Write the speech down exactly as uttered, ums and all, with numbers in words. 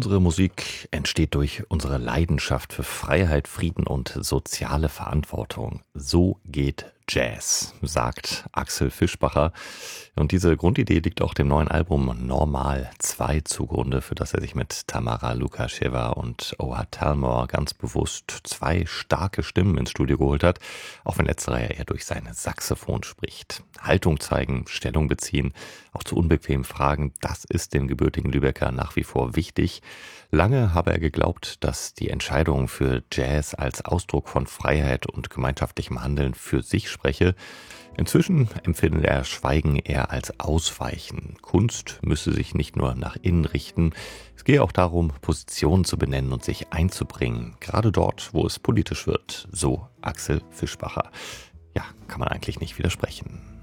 Unsere Musik entsteht durch unsere Leidenschaft für Freiheit, Frieden und soziale Verantwortung. So geht Jazz, sagt Axel Fischbacher. Und diese Grundidee liegt auch dem neuen Album Normal zwei zugrunde, für das er sich mit Tamara Lukascheva und Oa Talmor ganz bewusst zwei starke Stimmen ins Studio geholt hat, auch wenn letzterer ja eher durch sein Saxophon spricht. Haltung zeigen, Stellung beziehen, auch zu unbequemen Fragen, das ist dem gebürtigen Lübecker nach wie vor wichtig. Lange habe er geglaubt, dass die Entscheidung für Jazz als Ausdruck von Freiheit und gemeinschaftlichem Handeln für sich spreche. Inzwischen empfindet er Schweigen eher als Ausweichen. Kunst müsse sich nicht nur nach innen richten, es gehe auch darum, Positionen zu benennen und sich einzubringen, gerade dort, wo es politisch wird, so Axel Fischbacher. Ja, kann man eigentlich nicht widersprechen.